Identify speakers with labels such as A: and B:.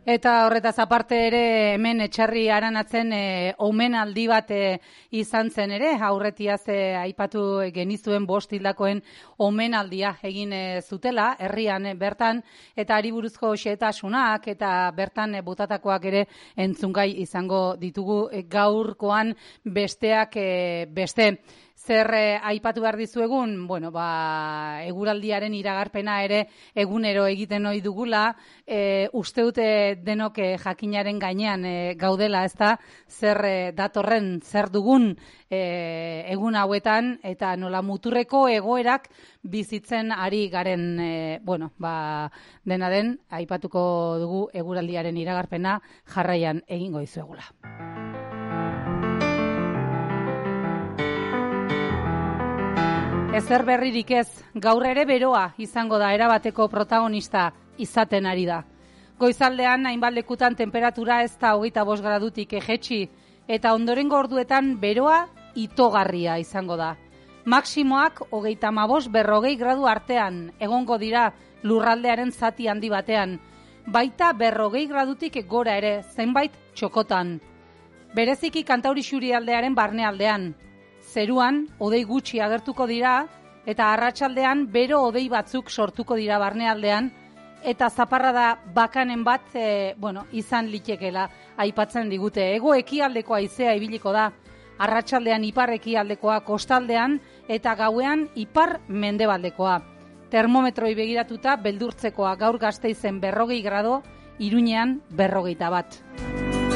A: Eta horretaz aparte ere hemen Etxarri Aranatzen omenaldi bat izan zen ere, aurretiaz aipatu genizuen 5 hildakoen omenaldia egin zutela, herrian bertan, eta ari buruzko xehetasunak eta bertan botatakoak ere entzungai izango ditugu gaurkoan besteak beste. Zer aipatu behar dizuegun? Bueno, eguraldiaren iragarpena ere egunero egiten ohi dugula, uste dute denok jakinaren gainean gaudela, ezta? Zer datorren, zer dugun egun hauetan, eta nola muturreko egoerak bizitzen ari garen, dena den, aipatuko dugu eguraldiaren iragarpena jarraian egingo dizuegula. Ezer berririk ez, gaur ere beroa izango da erabateko protagonista izaten ari da. Goizaldean hainbat lekutan temperatura ez da 25 gradutik jaitsi eta ondorengo orduetan beroa itogarria izango da. Maximoak 35-40 gradu artean egongo dira lurraldearen zati handi batean, baita 40 gradutik gora ere zenbait txokotan. Bereziki Kantauri Xurialdearen barnealdean. Zeruan, hodei gutxi agertuko dira, eta arratsaldean bero hodei batzuk sortuko dira barnealdean, eta zaparrada bakanen bat, izan litekela aipatzen digute. Hego ekialdeko haizea ibiliko da, arratsaldean ipar ekialdekoa kostaldean, eta gauean ipar mendebaldekoa. Termometroi begiratuta beldurtzekoa gaur Gasteizen 40 grado, Iruñean 41.